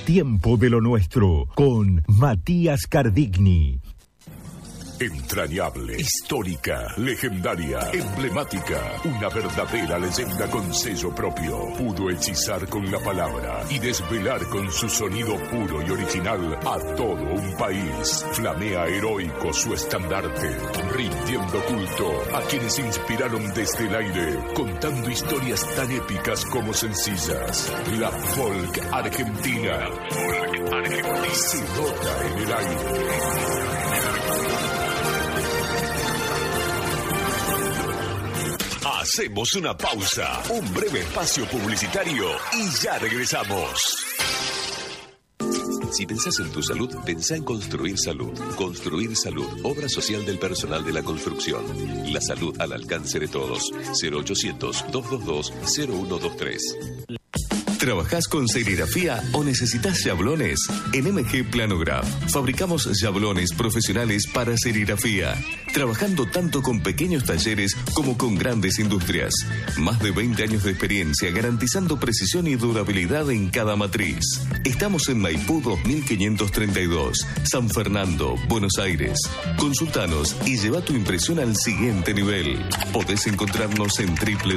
tiempo de lo nuestro con Matías Cardigni. Entrañable, histórica, legendaria, emblemática, una verdadera leyenda con sello propio. Pudo hechizar con la palabra y desvelar con su sonido puro y original a todo un país. Flamea heroico su estandarte, rindiendo culto a quienes inspiraron desde el aire, contando historias tan épicas como sencillas. La folk argentina. Se nota en el aire. Hacemos una pausa, un breve espacio publicitario y ya regresamos. Si pensás en tu salud, pensá en Construir Salud. Construir Salud, obra social del personal de la construcción. La salud al alcance de todos. 0800-222-0123. ¿Trabajás con serigrafía o necesitas yablones? En MG Planograph fabricamos yablones profesionales para serigrafía, trabajando tanto con pequeños talleres como con grandes industrias. Más de 20 años de experiencia garantizando precisión y durabilidad en cada matriz. Estamos en Maipú 2532, San Fernando, Buenos Aires. Consultanos y lleva tu impresión al siguiente nivel. Podés encontrarnos en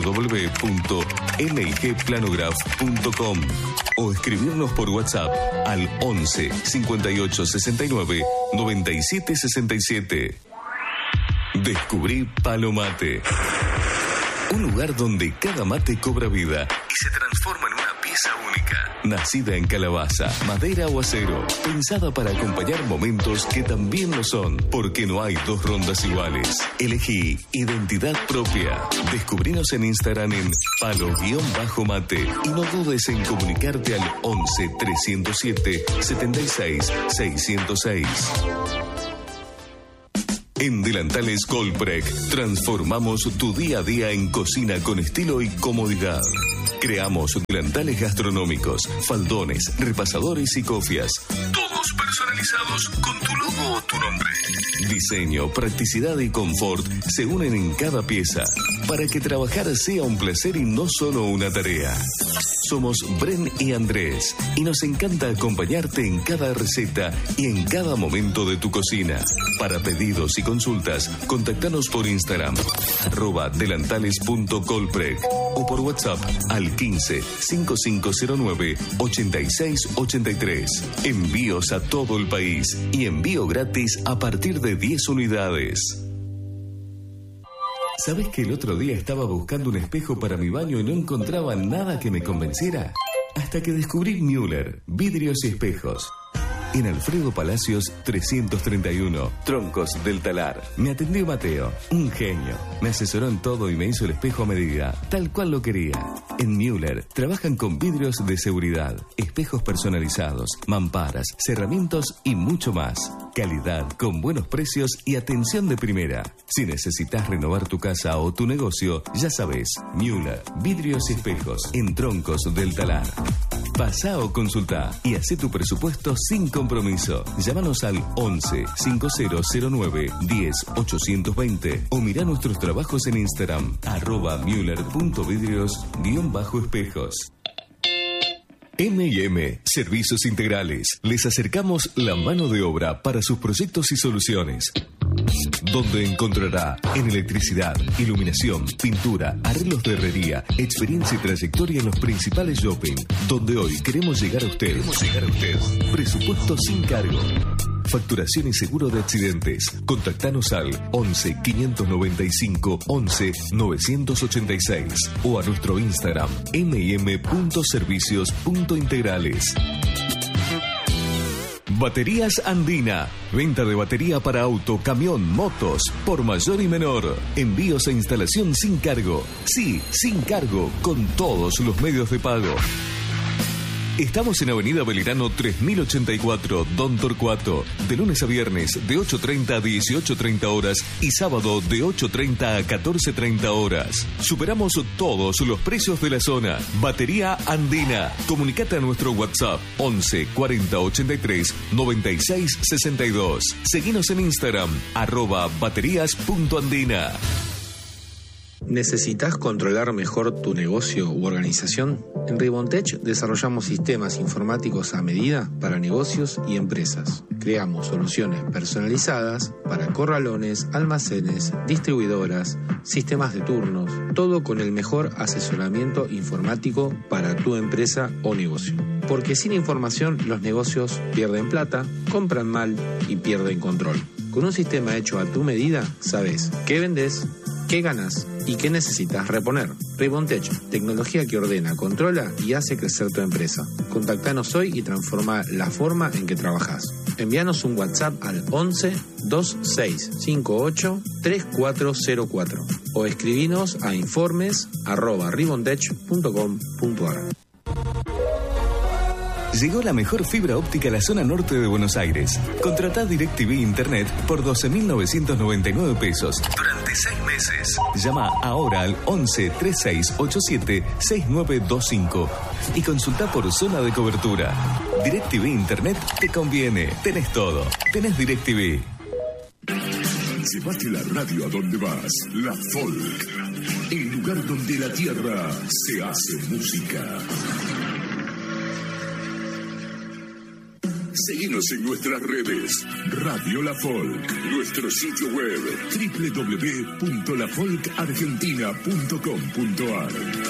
www.mgplanograph.com o escribirnos por WhatsApp al 11 58 69 97 67. Descubrí Palo Mate, un lugar donde cada mate cobra vida y se transforma en una pieza única. Nacida en calabaza, madera o acero, pensada para acompañar momentos que también lo son, porque no hay dos rondas iguales. Elegí identidad propia. Descubrinos en Instagram en palo-mate y no dudes en comunicarte al 11 307 76 606. En Delantales Colprec transformamos tu día a día en cocina con estilo y comodidad. Creamos delantales gastronómicos, faldones, repasadores y cofias. Todos personalizados con tu logo o tu nombre. Diseño, practicidad y confort se unen en cada pieza para que trabajar sea un placer y no solo una tarea. Somos Bren y Andrés y nos encanta acompañarte en cada receta y en cada momento de tu cocina. Para pedidos y consultas, contactanos por Instagram @delantales.colprec o por WhatsApp al 15 5509 8683. Envíos a todo el país y envío gratis a partir de 10 unidades. ¿Sabés que el otro día estaba buscando un espejo para mi baño y no encontraba nada que me convenciera? Hasta que descubrí Müller, vidrios y espejos. En Alfredo Palacios 331, Troncos del Talar. Me atendió Mateo, un genio. Me asesoró en todo y me hizo el espejo a medida, tal cual lo quería. En Müller trabajan con vidrios de seguridad, espejos personalizados, mamparas, cerramientos y mucho más. Calidad, con buenos precios y atención de primera. Si necesitas renovar tu casa o tu negocio, ya sabes, Müller, vidrios y espejos, en Troncos del Talar. Pasá o consultá y hacé tu presupuesto sin compromiso. Llámanos al 11 5009 10 820 o mirá nuestros trabajos en Instagram @müller.vidrios_espejos. M&M Servicios Integrales. Les acercamos la mano de obra para sus proyectos y soluciones, donde encontrará en electricidad, iluminación, pintura, arreglos de herrería, experiencia y trayectoria en los principales shopping, donde hoy queremos llegar a usted. Presupuesto sin cargo. Facturación y seguro de accidentes. Contactanos al 11 595 11 986 o a nuestro Instagram m&m.servicios.integrales. Baterías Andina. Venta de batería para auto, camión, motos, por mayor y menor. Envíos e instalación sin cargo. Sí, sin cargo, con todos los medios de pago. Estamos en Avenida Belgrano 3084, Don Torcuato, de lunes a viernes de 8:30 a 18:30 horas y sábado de 8:30 a 14:30 horas. Superamos todos los precios de la zona. Batería Andina. Comunicate a nuestro WhatsApp 11 40 83 96 62. Seguinos en Instagram @baterías.andina. ¿Necesitas controlar mejor tu negocio u organización? En Ribontech desarrollamos sistemas informáticos a medida para negocios y empresas. Creamos soluciones personalizadas para corralones, almacenes, distribuidoras, sistemas de turnos, todo con el mejor asesoramiento informático para tu empresa o negocio. Porque sin información los negocios pierden plata, compran mal y pierden control. Con un sistema hecho a tu medida, sabes qué vendes, qué ganas y qué necesitas reponer. Ribontech, tecnología que ordena, controla y hace crecer tu empresa. Contactanos hoy y transforma la forma en que trabajas. Envíanos un WhatsApp al 11 2658 3404 o escribinos a informes@ribontech.com.ar. Llegó la mejor fibra óptica a la zona norte de Buenos Aires. Contratá DirecTV Internet por 12.999 pesos durante 6 meses. Llama ahora al 11 3687 6925 y consultá por zona de cobertura. DirecTV Internet te conviene. Tenés todo. Tenés DirecTV. Llévate la radio a donde vas. La Folk. El lugar donde la tierra se hace música. Seguinos en nuestras redes. Radio La Folk. Nuestro sitio web www.lafolkargentina.com.ar.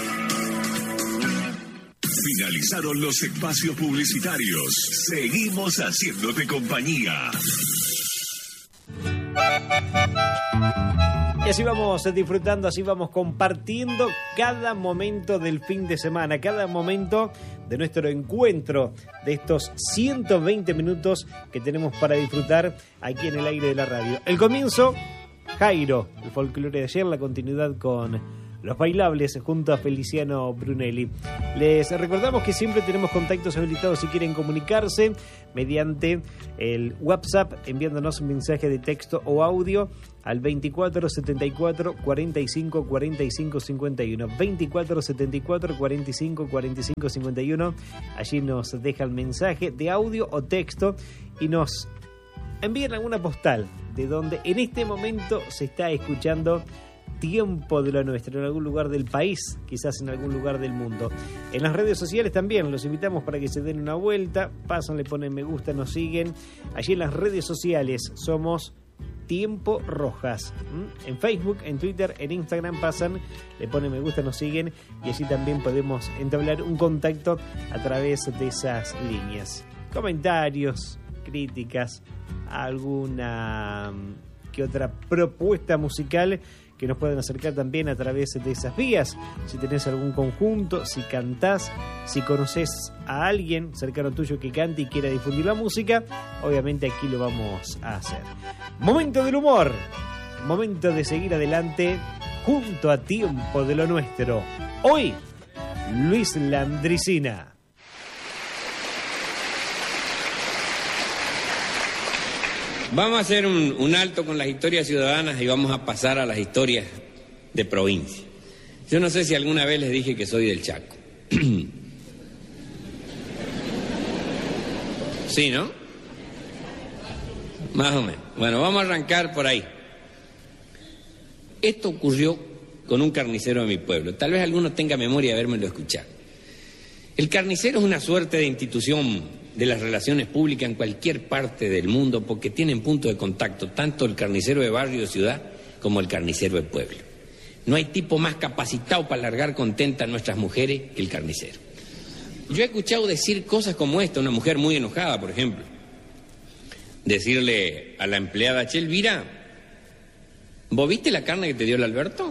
Finalizaron los espacios publicitarios. Seguimos haciéndote compañía. Y así vamos disfrutando, así vamos compartiendo cada momento del fin de semana, cada momento de nuestro encuentro, de estos 120 minutos que tenemos para disfrutar aquí en el aire de la radio. El comienzo, Jairo, el folclore de ayer, la continuidad con los bailables junto a Feliciano Brunelli. Les recordamos que siempre tenemos contactos habilitados si quieren comunicarse mediante el WhatsApp, enviándonos un mensaje de texto o audio al 24 74 45 45 51. 24 74 45 45 51. Allí nos deja el mensaje de audio o texto y nos envían alguna postal de donde en este momento se está escuchando Tiempo de lo Nuestro, en algún lugar del país, quizás en algún lugar del mundo. En las redes sociales también los invitamos para que se den una vuelta, pasan, le ponen me gusta, nos siguen. Allí en las redes sociales somos Tiempo Rojas. En Facebook, en Twitter, en Instagram pasan, le ponen me gusta, nos siguen y allí también podemos entablar un contacto a través de esas líneas. Comentarios, críticas, alguna que otra propuesta musical que nos pueden acercar también a través de esas vías. Si tenés algún conjunto, si cantás, si conoces a alguien cercano tuyo que cante y quiera difundir la música, obviamente aquí lo vamos a hacer. Momento del humor, momento de seguir adelante junto a Tiempo de lo Nuestro. Hoy, Luis Landricina. Vamos a hacer un alto con las historias ciudadanas y vamos a pasar a las historias de provincia. Yo no sé si alguna vez les dije que soy del Chaco. Sí, ¿no? Más o menos. Bueno, vamos a arrancar por ahí. Esto ocurrió con un carnicero de mi pueblo. Tal vez alguno tenga memoria de habérmelo escuchado. El carnicero es una suerte de institución de las relaciones públicas en cualquier parte del mundo porque tienen punto de contacto tanto el carnicero de barrio de ciudad como el carnicero de pueblo. No hay tipo más capacitado para largar contenta a nuestras mujeres que el carnicero. Yo he escuchado decir cosas como esta, una mujer muy enojada, por ejemplo. Decirle a la empleada, che, Elvira, ¿vos viste la carne que te dio el Alberto?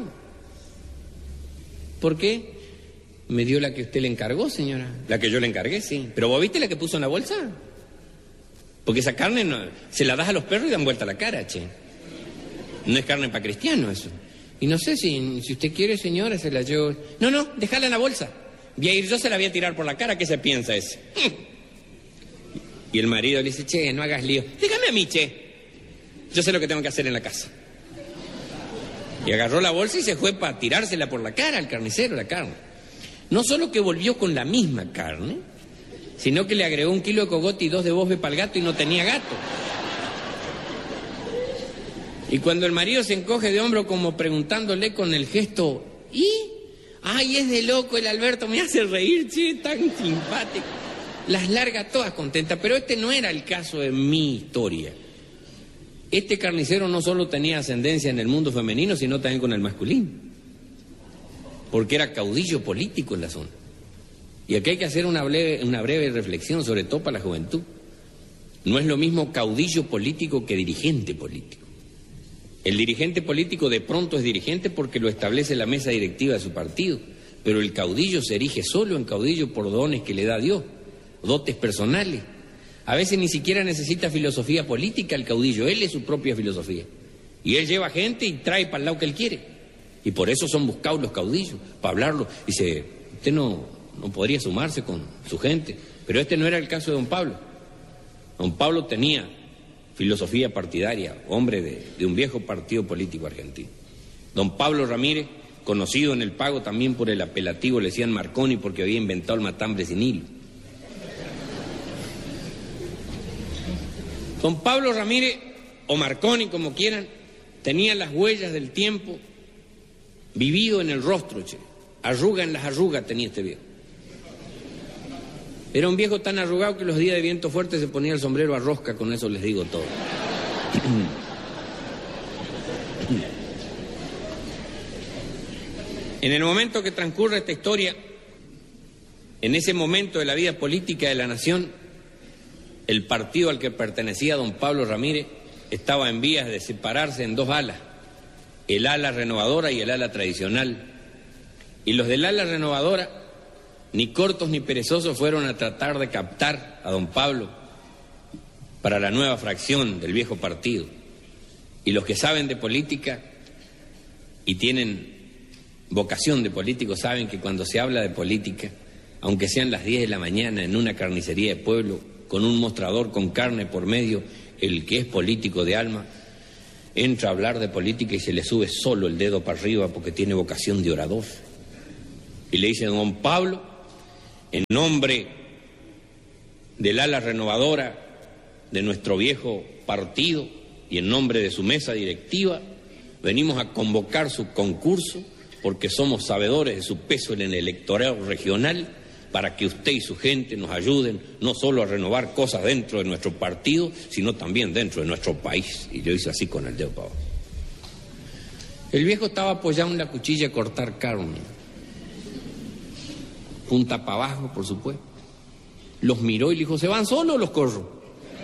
¿Por qué? Me dio la que usted le encargó, señora. La que yo le encargué, sí. ¿Pero vos viste la que puso en la bolsa? Porque esa carne no, se la das a los perros y dan vuelta la cara, che. No es carne para cristiano eso. Y no sé si usted quiere, señora, se la llevo. No, déjala en la bolsa. Voy a ir yo, se la voy a tirar por la cara. ¿Qué se piensa ese? Y el marido le dice, che, no hagas lío. Déjame a mí, che. Yo sé lo que tengo que hacer en la casa. Y agarró la bolsa y se fue para tirársela por la cara al carnicero, la carne. No solo que volvió con la misma carne, sino que le agregó 1 kilo de cogote y 2 de bosbe para el gato y no tenía gato. Y cuando el marido se encoge de hombro como preguntándole con el gesto, ¿y? Ay, es de loco el Alberto, me hace reír, che, tan simpático. Las larga todas contentas, pero este no era el caso de mi historia. Este carnicero no solo tenía ascendencia en el mundo femenino, sino también con el masculino. Porque era caudillo político en la zona. Y aquí hay que hacer una breve reflexión, sobre todo para la juventud. No es lo mismo caudillo político que dirigente político. El dirigente político de pronto es dirigente porque lo establece la mesa directiva de su partido, pero el caudillo se erige solo en caudillo por dones que le da Dios, dotes personales. A veces ni siquiera necesita filosofía política el caudillo, él es su propia filosofía. Y él lleva gente y trae para el lado que él quiere. Y por eso son buscados los caudillos, para hablarlo. Dice, usted no podría sumarse con su gente. Pero este no era el caso de don Pablo. Don Pablo tenía filosofía partidaria, hombre de un viejo partido político argentino. Don Pablo Ramírez, conocido en el Pago también por el apelativo, le decían Marconi porque había inventado el matambre sin hilo. Don Pablo Ramírez, o Marconi como quieran, tenía las huellas del tiempo vivido en el rostro, che. Arruga en las arrugas tenía este viejo. Era un viejo tan arrugado que los días de viento fuerte se ponía el sombrero a rosca, con eso les digo todo. En el momento que transcurre esta historia, en ese momento de la vida política de la nación, el partido al que pertenecía don Pablo Ramírez estaba en vías de separarse en dos alas, el ala renovadora y el ala tradicional. Y los del ala renovadora, ni cortos ni perezosos, fueron a tratar de captar a don Pablo para la nueva fracción del viejo partido. Y los que saben de política y tienen vocación de político saben que cuando se habla de política, aunque sean las 10 de la mañana en una carnicería de pueblo, con un mostrador con carne por medio, el que es político de alma entra a hablar de política y se le sube solo el dedo para arriba porque tiene vocación de orador. Y le dice, don Pablo, en nombre del ala renovadora de nuestro viejo partido y en nombre de su mesa directiva, venimos a convocar su concurso porque somos sabedores de su peso en el electorado regional, para que usted y su gente nos ayuden no solo a renovar cosas dentro de nuestro partido, sino también dentro de nuestro país. Y yo hice así con el dedo para abajo. El viejo estaba apoyado en la cuchilla a cortar carne, punta para abajo, por supuesto. Los miró y le dijo, ¿se van solos o los corro?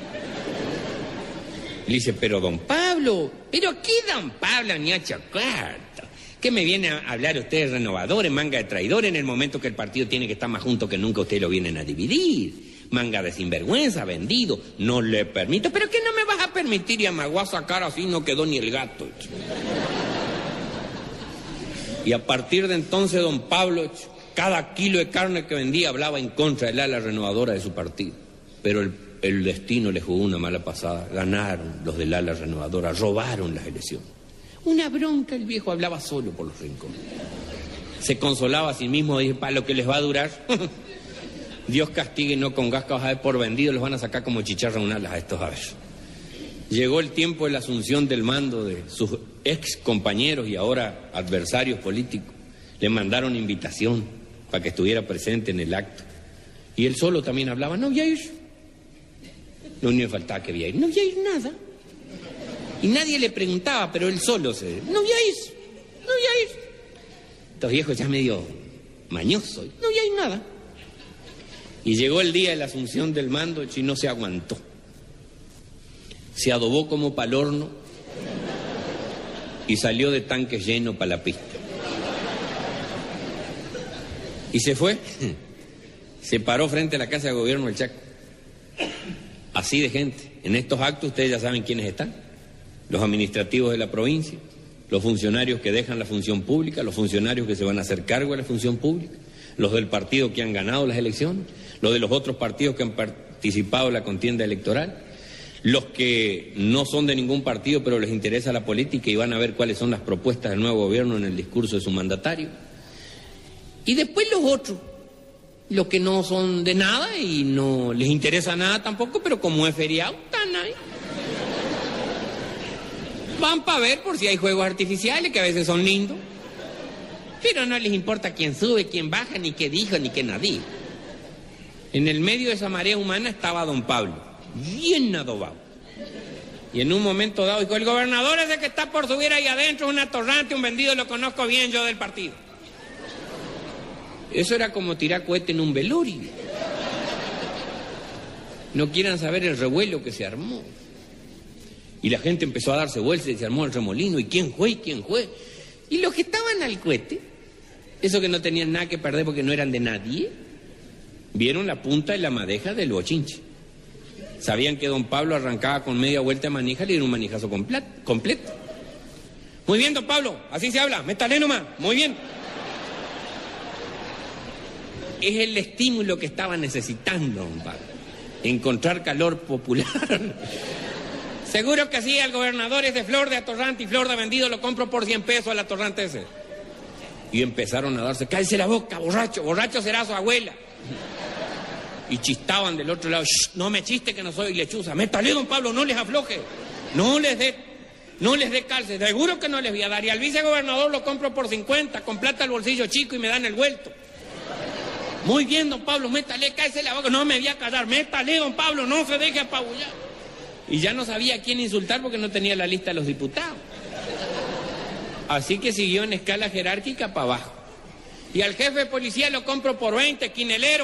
Le dice, pero don Pablo, ¿pero qué don Pablo ni a chocar? ¿Qué me viene a hablar usted de renovadores, manga de traidores, en el momento que el partido tiene que estar más junto que nunca? Ustedes lo vienen a dividir. Manga de sinvergüenza, vendido. No le permito. ¿Pero qué no me vas a permitir? Y amagó a sacar así, no quedó ni el gato. Y a partir de entonces, don Pablo, cada kilo de carne que vendía hablaba en contra del ala renovadora de su partido. Pero el destino le jugó una mala pasada. Ganaron los del ala renovadora, robaron las elecciones. Una bronca, el viejo hablaba solo por los rincones. Se consolaba a sí mismo, dice, para lo que les va a durar. Dios castigue, no con gas que vas a ver por vendido, los van a sacar como chicharra un alas a estos aves. Llegó el tiempo de la asunción del mando de sus ex compañeros y ahora adversarios políticos. Le mandaron invitación para que estuviera presente en el acto. Y él solo también hablaba, no voy a ir. Lo único que faltaba que voy a ir, no voy a ir nada. Y nadie le preguntaba, pero él solo no voy a ir, no voy a ir. Estos viejos ya medio mañosos, no voy a ir nada. Y llegó el día de la asunción del mando y no se aguantó. Se adobó como pa'l horno y salió de tanque lleno para la pista. Y se fue, se paró frente a la Casa de Gobierno del Chaco. Así de gente. En estos actos ustedes ya saben quiénes están. Los administrativos de la provincia, los funcionarios que dejan la función pública, los funcionarios que se van a hacer cargo de la función pública, los del partido que han ganado las elecciones, los de los otros partidos que han participado en la contienda electoral, los que no son de ningún partido pero les interesa la política y van a ver cuáles son las propuestas del nuevo gobierno en el discurso de su mandatario. Y después los otros, los que no son de nada y no les interesa nada tampoco, pero como es feriado, están ahí. Van para ver por si hay juegos artificiales, que a veces son lindos. Pero no les importa quién sube, quién baja, ni qué dijo, ni qué no dijo. En el medio de esa marea humana estaba don Pablo, bien adobado. Y en un momento dado dijo, el gobernador ese que está por subir ahí adentro es un atorrante, un vendido, lo conozco bien yo del partido. Eso era como tirar cohete en un velorio. No quieran saber el revuelo que se armó. Y la gente empezó a darse vueltas y se armó el remolino. ¿Y quién fue? ¿Y quién fue? Y los que estaban al cohete, esos que no tenían nada que perder porque no eran de nadie, vieron la punta y la madeja del bochinche. Sabían que don Pablo arrancaba con media vuelta de manija, le dieron un manijazo completo. Muy bien, don Pablo, así se habla, métale nomás, muy bien. Es el estímulo que estaba necesitando don Pablo, encontrar calor popular. Seguro que sí, el gobernador es de flor de atorrante y flor de vendido, lo compro por 100 pesos al atorrante ese. Y empezaron a darse, cállese la boca, borracho, borracho será su abuela. Y chistaban del otro lado, no me chiste que no soy lechuza, métale don Pablo, no les afloje, no les dé calce, seguro que no les voy a dar. Y al vicegobernador lo compro por 50, con plata al bolsillo chico y me dan el vuelto. Muy bien, don Pablo, métale, cállese la boca, no me voy a callar, métale don Pablo, no se deje apabullar. Y ya no sabía a quién insultar porque no tenía la lista de los diputados. Así que siguió en escala jerárquica para abajo. Y al jefe de policía lo compro por 20, quinelero.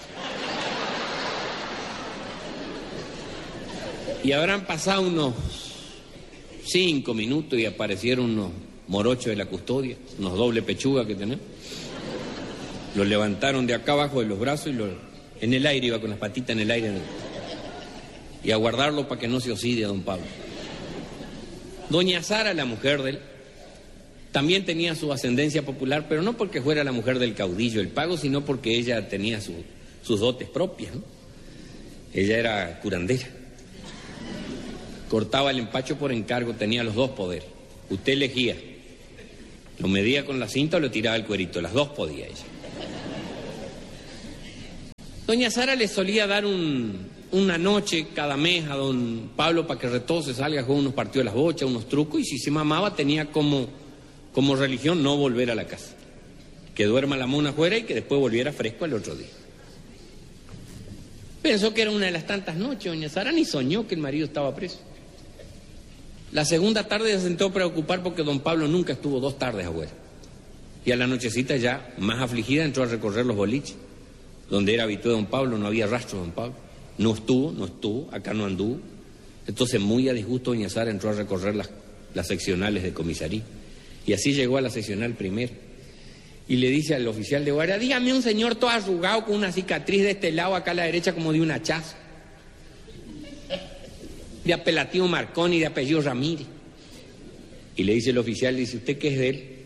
Y habrán pasado unos 5 minutos y aparecieron unos morochos de la custodia, unos doble pechuga que tenemos. Los levantaron de acá abajo de los brazos y en el aire, iba con las patitas en el aire. Y a guardarlo para que no se oxide a don Pablo. Doña Sara, la mujer de él, también tenía su ascendencia popular, pero no porque fuera la mujer del caudillo del Pago, sino porque ella tenía sus dotes propias, ¿no? Ella era curandera. Cortaba el empacho por encargo, tenía los dos poderes. Usted elegía, lo medía con la cinta o le tiraba el cuerito, las dos podía ella. Doña Sara le solía dar una noche cada mes a don Pablo para que retose, salga a jugar unos partidos de las bochas, unos trucos, y si se mamaba tenía como religión no volver a la casa. Que duerma la mona afuera y que después volviera fresco al otro día. Pensó que era una de las tantas noches, doña Sara ni soñó que el marido estaba preso. La segunda tarde se sentó a preocupar porque don Pablo nunca estuvo 2 tardes afuera. Y a la nochecita ya, más afligida, entró a recorrer los boliches. Donde era habitué don Pablo, no había rastro de don Pablo. No estuvo, acá no anduvo. Entonces, muy a disgusto, doña Sara entró a recorrer las seccionales de comisaría. Y así llegó a la seccional primera. Y le dice al oficial de guardia, dígame un señor todo arrugado con una cicatriz de este lado, acá a la derecha, como de un hachazo. De apelativo Marconi y de apellido Ramírez. Y le dice el oficial, dice, ¿usted qué es de él?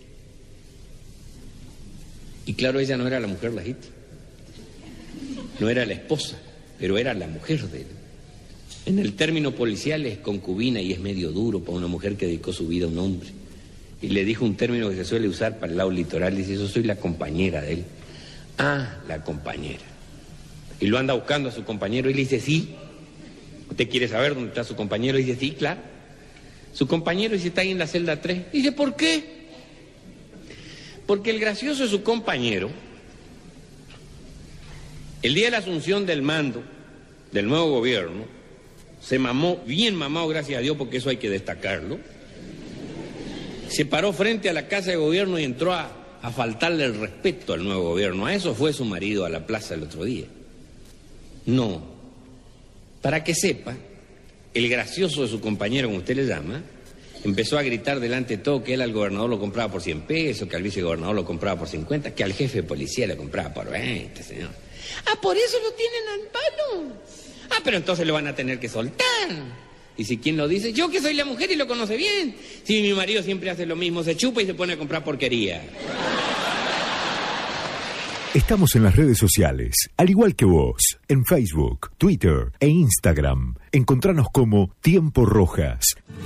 Y claro, ella no era la mujer legítima. No era la esposa, pero era la mujer de él. En el término policial es concubina y es medio duro para una mujer que dedicó su vida a un hombre. Y le dijo un término que se suele usar para el lado litoral, dice, yo soy la compañera de él. Ah, la compañera. Y lo anda buscando a su compañero y le dice, sí. ¿Usted quiere saber dónde está su compañero? Y dice, sí, claro. Su compañero dice, está ahí en la celda 3. Dice, ¿por qué? Porque el gracioso de su compañero, el día de la asunción del mando del nuevo gobierno, se mamó, bien mamado, gracias a Dios, porque eso hay que destacarlo. Se paró frente a la casa de gobierno y entró a faltarle el respeto al nuevo gobierno. A eso fue su marido a la plaza el otro día. No. Para que sepa, el gracioso de su compañero, como usted le llama, empezó a gritar delante de todo que él al gobernador lo compraba por 100 pesos, que al vicegobernador lo compraba por 50, que al jefe de policía le compraba por 20, señor. Ah, por eso lo tienen al palo. Ah, pero entonces lo van a tener que soltar. Y si quién lo dice, yo que soy la mujer y lo conoce bien. Si mi marido siempre hace lo mismo, se chupa y se pone a comprar porquería. Estamos en las redes sociales, al igual que vos, en Facebook, Twitter e Instagram. Encontranos como Tiempo Rojas.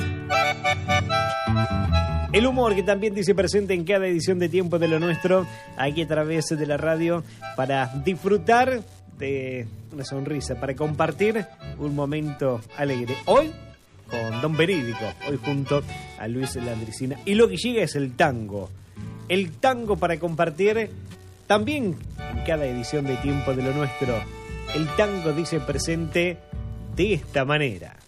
El humor que también dice presente en cada edición de Tiempo de lo Nuestro, aquí a través de la radio, para disfrutar de una sonrisa, para compartir un momento alegre. Hoy, con Don Verídico, hoy junto a Luis Landricina. Y lo que llega es el tango para compartir también en cada edición de Tiempo de lo Nuestro. El tango dice presente de esta manera.